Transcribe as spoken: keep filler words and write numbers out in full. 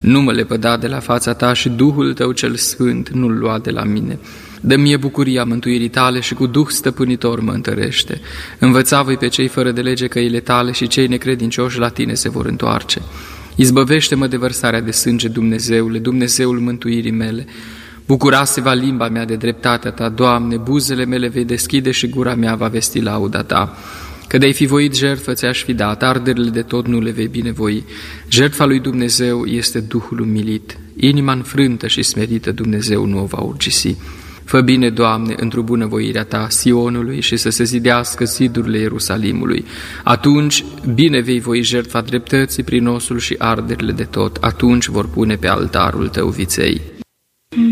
Nu mă lepăda de la fața ta și Duhul tău cel sfânt nu-l lua de la mine. Dă-mi bucuria mântuirii tale și cu Duh stăpânitor mă întărește. Învăța voi pe cei fără de lege căile tale și cei necredincioși la tine se vor întoarce. Izbăvește-mă de vărsarea de sânge, Dumnezeule, Dumnezeul mântuirii mele. Bucura-se va limba mea de dreptatea ta, Doamne, buzele mele vei deschide și gura mea va vesti lauda ta. Că de-ai fi voit jertfă ți-aș fi dat, arderile de tot nu le vei binevoi. Jertfa lui Dumnezeu este Duhul umilit. Inima înfrântă și smerită Dumnezeu nu o va urgisi. Fă bine, Doamne, într-o bunăvoirea ta Sionului și să se zidească zidurile Ierusalimului. Atunci bine vei voi jertfa dreptății prin osul și arderile de tot. Atunci vor pune pe altarul tău viței.